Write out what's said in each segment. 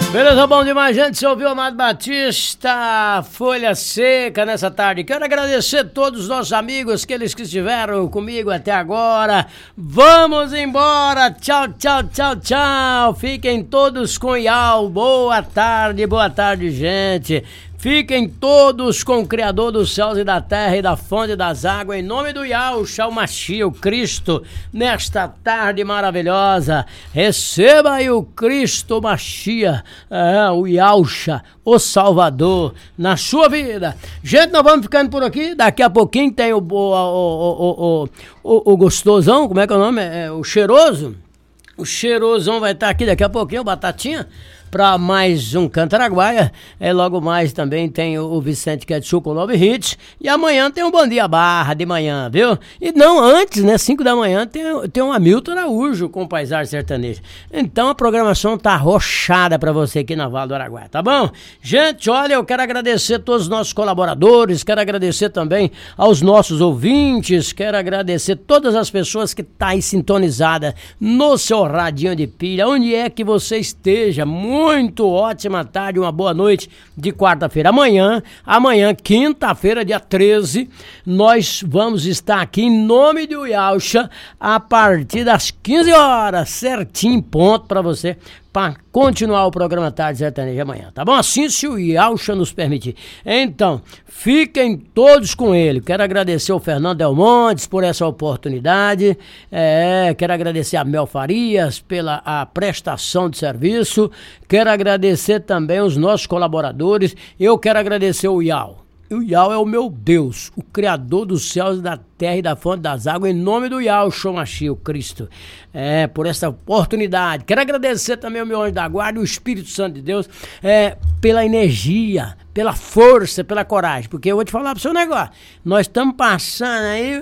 Beleza, bom demais, gente. Você ouviu o Amado Batista, Folha Seca, nessa tarde. Quero agradecer a todos os nossos amigos, aqueles que estiveram comigo até agora. Vamos embora. Tchau, tchau, tchau, tchau. Fiquem todos com Iau. Boa tarde, gente. Fiquem todos com o Criador dos céus e da terra e da fonte das águas, em nome do Yahushua, o Mashiach, o Cristo, nesta tarde maravilhosa. Receba aí o Cristo Mashiach, o Yahushua, o Salvador, na sua vida. Gente, nós vamos ficando por aqui. Daqui a pouquinho tem o gostosão, como é que é o nome? O cheiroso. O cheirosão vai estar aqui daqui a pouquinho, o Batatinha, para mais um Cantaraguaia. Logo mais também tem o Vicente Ketchup com 9 hits. E amanhã tem um Bom Dia Barra de manhã, viu? E não, antes, né, 5 da manhã, tem um Hamilton Araújo com Paisagem Sertaneja. Então a programação tá arrochada para você aqui na Vale do Araguaia, tá bom? Gente, olha, eu quero agradecer a todos os nossos colaboradores, quero agradecer também aos nossos ouvintes, quero agradecer todas as pessoas que tá aí sintonizada no seu radinho de pilha, onde é que você esteja. Muito ótima tarde, uma boa noite de quarta-feira. Amanhã, quinta-feira, dia 13, nós vamos estar aqui em nome do Yahushua a partir das 15 horas, certinho, ponto para você, para continuar o programa Tarde Sertaneja amanhã, tá bom? Assim se o Yahushua nos permitir. Então, fiquem todos com ele. Quero agradecer ao Fernando Del Montes por essa oportunidade. Quero agradecer a Mel Farias pela a prestação de serviço. Quero agradecer também os nossos colaboradores. Eu quero agradecer o Yahu. O Yahu é o meu Deus, o Criador dos céus e da terra e da fonte das águas, em nome do Yahushua Mashiach, o Cristo, por essa oportunidade. Quero agradecer também ao meu anjo da guarda, o Espírito Santo de Deus, pela energia, pela força, pela coragem, porque eu vou te falar pro seu negócio, nós estamos passando aí,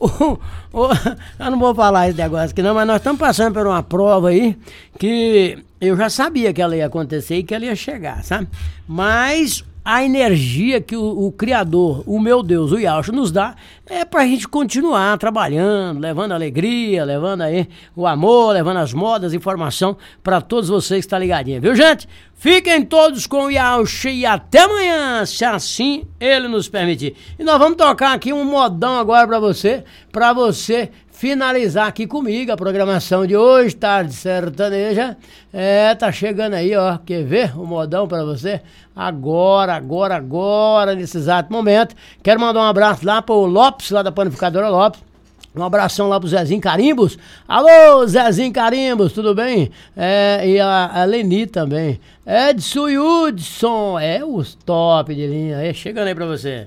eu não vou falar esse negócio aqui não, mas nós estamos passando por uma prova aí, que eu já sabia que ela ia acontecer e que ela ia chegar, sabe? Mas a energia que o Criador, o meu Deus, o Yahushua, nos dá é pra gente continuar trabalhando, levando alegria, levando aí o amor, levando as modas, informação pra todos vocês que estão ligadinhos, viu, gente? Fiquem todos com o Yahushua e até amanhã, se assim ele nos permitir. E nós vamos tocar aqui um modão agora pra você finalizar aqui comigo a programação de hoje, Tarde Sertaneja. Tá chegando aí, ó, quer ver o modão pra você? Agora, nesse exato momento. Quero mandar um abraço lá pro Lopes, lá da Panificadora Lopes. Um abração lá pro Zezinho Carimbos. Alô, Zezinho Carimbos, tudo bem? E a Leni também. Edson e Hudson, os top de linha. Chegando aí pra você.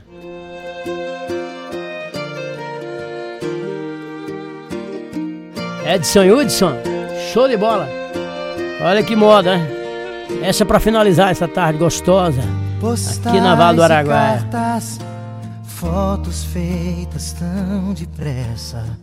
Edson e Hudson, show de bola. Olha que moda, né? Essa é pra finalizar essa tarde gostosa aqui na Vale do Araguaia. Fotos feitas tão depressa,